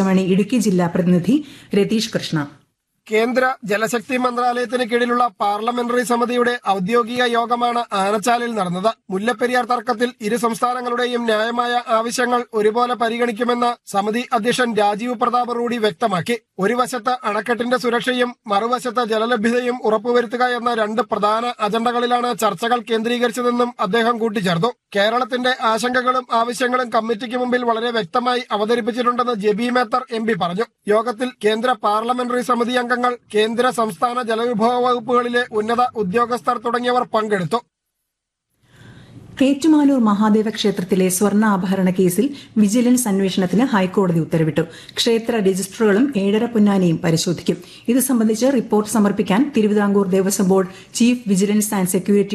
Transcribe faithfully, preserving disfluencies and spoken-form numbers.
ആകാശവാണി ഇടുക്കി ജില്ലാ പ്രതിനിധി രതീഷ് കൃഷ്ണ. കേന്ദ്ര ജലശക്തി മന്ത്രാലയത്തിന് കീഴിലുള്ള പാർലമെന്ററി സമിതിയുടെ ഔദ്യോഗിക യോഗമാണ് ആനച്ചാലിൽ നടന്നത്. മുല്ലപ്പെരിയാർ തർക്കത്തിൽ ഇരു സംസ്ഥാനങ്ങളുടെയും ന്യായമായ ആവശ്യങ്ങൾ ഒരുപോലെ പരിഗണിക്കുമെന്ന് സമിതി അധ്യക്ഷൻ രാജീവ് പ്രതാപ് റൂഡി വ്യക്തമാക്കി. ഒരു വശത്ത് അണക്കെട്ടിന്റെ സുരക്ഷയും മറുവശത്ത് ജലലഭ്യതയും ഉറപ്പുവരുത്തുക എന്ന രണ്ട് പ്രധാന അജണ്ടകളിലാണ് ചർച്ചകൾ കേന്ദ്രീകരിച്ചതെന്നും അദ്ദേഹം കൂട്ടിച്ചേർത്തു. കേരളത്തിന്റെ ആശങ്കകളും ആവശ്യങ്ങളും കമ്മിറ്റിക്ക് മുമ്പിൽ വളരെ വ്യക്തമായി അവതരിപ്പിച്ചിട്ടുണ്ടെന്ന് ജെബി മേത്തർ എം പി പറഞ്ഞു. യോഗത്തിൽ കേന്ദ്ര പാർലമെന്ററി സമിതി അംഗങ്ങൾ, കേന്ദ്ര സംസ്ഥാന ജലവിഭവ വകുപ്പുകളിലെ ഉന്നത ഉദ്യോഗസ്ഥർ തുടങ്ങിയവർ പങ്കെടുത്തു. ഏറ്റുമാനൂർ മഹാദേവ ക്ഷേത്രത്തിലെ സ്വർണ്ണ ആഭരണ കേസിൽ വിജിലൻസ് അന്വേഷണത്തിന് ഹൈക്കോടതി ഉത്തരവിട്ടു. ക്ഷേത്ര രജിസ്റ്ററുകളും ഏഴര പൊന്നാനിയും പരിശോധിക്കും. ഇത് സംബന്ധിച്ച് റിപ്പോർട്ട് സമർപ്പിക്കാൻ Thiruvithamkoor Devaswom board chief vigilance and security